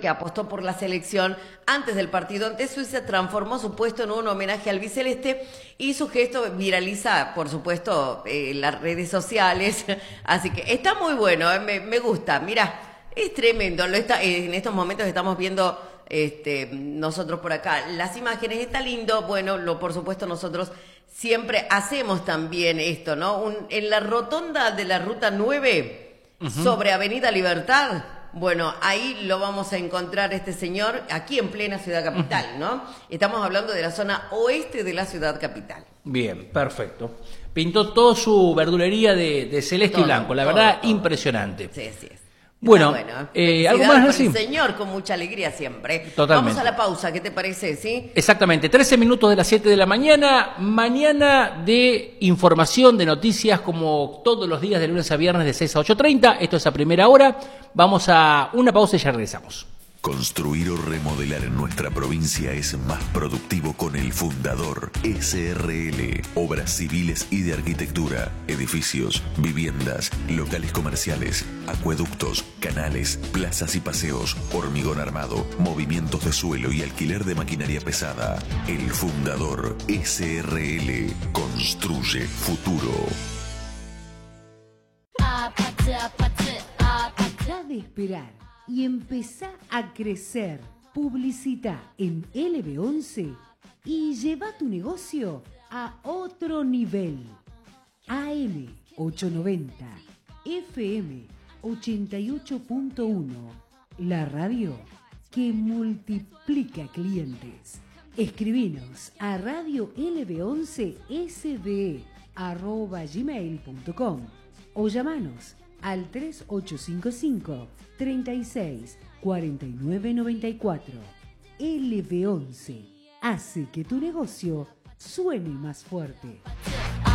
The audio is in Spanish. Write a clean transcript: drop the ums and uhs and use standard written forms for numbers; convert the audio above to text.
que apostó por la selección antes del partido ante Suiza, transformó su puesto en un homenaje al albiceleste y su gesto viraliza, por supuesto, las redes sociales. Así que está muy bueno, me gusta. Mira, es tremendo. En estos momentos estamos viendo nosotros por acá las imágenes. Está lindo. Bueno, por supuesto nosotros siempre hacemos también esto, ¿no? En la rotonda de la Ruta 9, sobre Avenida Libertad, bueno, ahí lo vamos a encontrar este señor, aquí en plena ciudad capital, ¿no? Estamos hablando de la zona oeste de la ciudad capital. Bien, perfecto. Pintó toda su verdulería de celeste y blanco, la verdad, impresionante. Sí, sí. Bueno, algo más decir. El señor con mucha alegría siempre. Totalmente. Vamos a la pausa, ¿qué te parece? ¿Sí? Exactamente, 13 minutos de las 7 de la mañana, mañana de información, de noticias, como todos los días de lunes a viernes de 6 a 8:30. Esto es a primera hora. Vamos a una pausa y ya regresamos. Construir o remodelar en nuestra provincia es más productivo con El Fundador SRL. Obras civiles y de arquitectura, edificios, viviendas, locales comerciales, acueductos, canales, plazas y paseos, hormigón armado, movimientos de suelo y alquiler de maquinaria pesada. El Fundador SRL construye futuro. Deja de esperar y empezá a crecer. Publicita en LB11 y lleva tu negocio a otro nivel. AM 890, FM 88.1, la radio que multiplica clientes. Escribinos a radiolb11sde@gmail.com o llamanos al 3855 36 49 94. LB11 hace que tu negocio suene más fuerte.